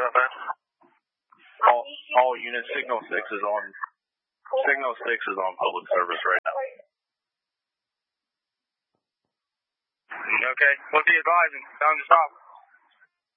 about that? All units, Signal 6 is on public service right now. Okay, what's he advising? Tell him to stop.